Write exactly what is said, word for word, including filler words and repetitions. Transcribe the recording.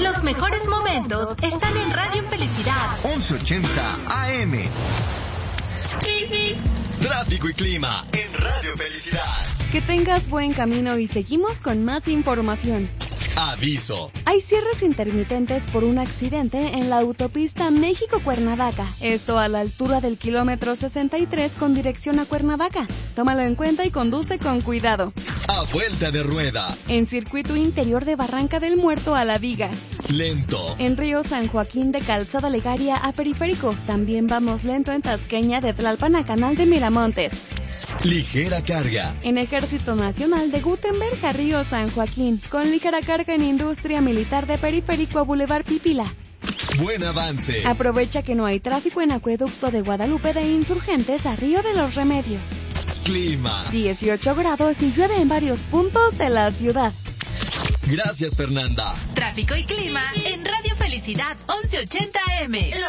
Los mejores momentos están en Radio Felicidad. once ochenta A M. Tráfico y clima en Radio Felicidad. Que tengas buen camino y seguimos con más información. Aviso. Hay cierres intermitentes por un accidente en la autopista México-Cuernavaca. Esto a la altura del kilómetro sesenta y tres con dirección a Cuernavaca. Tómalo en cuenta y conduce con cuidado. A vuelta de rueda. En circuito interior de Barranca del Muerto a La Viga. Lento. En Río San Joaquín de Calzada Legaria a Periférico. También vamos lento en Tasqueña de Tlalpan a Canal de Miramontes. Ligera carga. En Ejército Nacional de Gutenberg a Río San Joaquín. Con ligera carga en Industria Militar de Periférico a Boulevard Pípila. Buen avance. Aprovecha que no hay tráfico en Acueducto de Guadalupe de Insurgentes a Río de los Remedios. Clima. dieciocho grados y llueve en varios puntos de la ciudad. Gracias, Fernanda. Tráfico y clima en Radio Felicidad once ochenta A M.